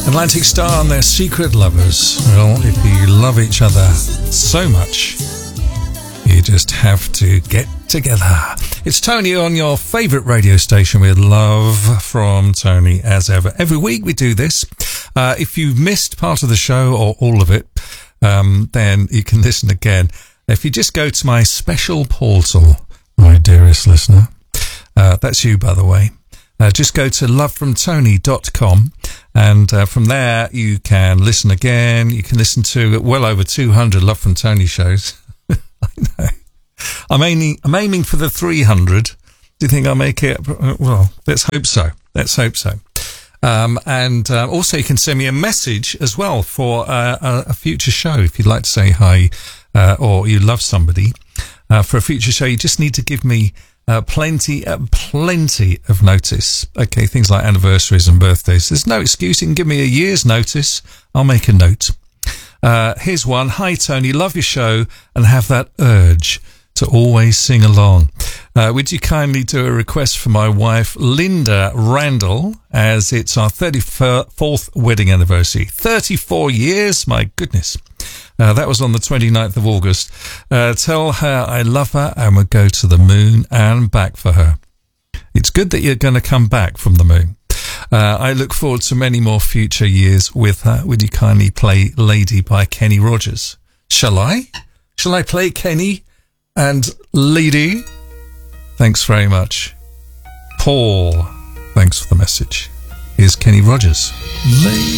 Atlantic Star and their Secret Lovers. Well, if you love each other so much, you just have to get together. It's Tony on your favourite radio station with love from Tony as ever. Every week we do this. If you've missed part of the show or all of it, then you can listen again. If you just go to my special portal, my dearest listener, that's you, by the way. Just go to lovefromtony.com and from there you can listen again. You can listen to well over 200 Love from Tony shows. I know. I'm aiming for the 300. Do you think I'll make it? Well, let's hope so. Let's hope so. And also you can send me a message as well for a future show. If you'd like to say hi or you love somebody for a future show, you just need to give me plenty of notice. Okay, things like anniversaries and birthdays. There's no excuse. You can give me a year's notice. I'll make a note. Here's one. Hi, Tony. Love your show and have that urge to always sing along. Would you kindly do a request for my wife, Linda Randall, as it's our 34th wedding anniversary. 34 years, my goodness. That was on the 29th of August. Tell her I love her and we'll go to the moon and back for her. It's good that you're going to come back from the moon. I look forward to many more future years with her. Would you kindly play Lady by Kenny Rogers? Shall I? Shall I play Kenny and Lady? Thanks very much. Paul, thanks for the message. Here's Kenny Rogers. Lady.